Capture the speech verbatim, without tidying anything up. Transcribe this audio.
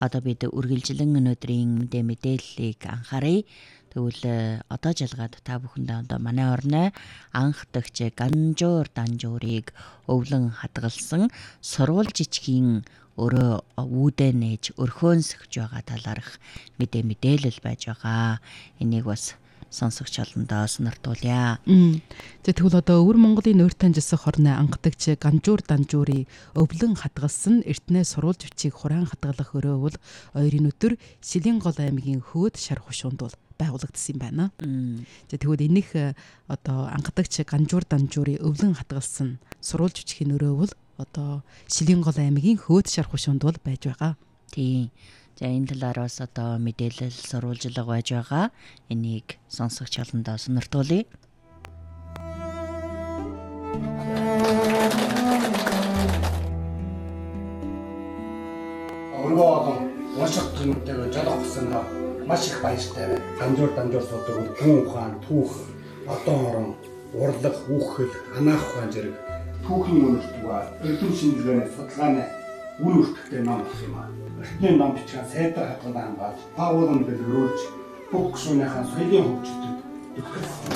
одоо бид үргэлжлэн өнөөдрийн мэдээ мэдээллийг анхаарай. Тэгвэл одоо жалгаад та бүхэндээ одоо манай орны анх дахь Ганжуур Данжуурыг өвлөн хадгалсан сурвал жижигхийн өрөө үүдээ нээж өрхөөнсөж байгаа талаарх мэдээ мэдээлэл байж байгаа. Энийг бас сонсогч олондоо сониртуулъя. За тэгвэл одоо өвөр Монголын нөөртөн жисэх хорны анхдагч Ганжуур Данжуурыг өвлөн хадгалсан эртнээ сурвалж бичиг хураан хадгалах өрөө бол ойрын өдөр Шилэнгол аймгийн Хөөд шар хушуунд бол байгуулагдсан юм байна. За тэгвэл энийх одоо анхдагч Ганжуур Данжуурыг өвлөн хадгалсан сурвалж бичихийн өрөө бол одоо Шилэнгол аймгийн Хөөд шар хушуунд бол байж байгаа. Тийм. За энэ талаараас одоо мэдээлэл сурвалжлага байж байгаа. Энийг сонсогч олондоо сониртуулъя. Өргөө олон унших гэмтээр жолох гэсэндээ маш их баяртай байна. Ганжуур Данжуур суудаг хүн ухаан, түүх, одон орон, урлаг, хүүхэл, анаах ухаан зэрэг түүхийн үнэртгүүгээр эрдэм шинжилгээний судалгааны үн өртөгтэй ном болох юм аа. Эртний ном бичгийн сайдар хадгалан хамгаалж, байгууллагын дэлгэрүүлж, бүх гишүүнийхээ соёлын хөгжилтөд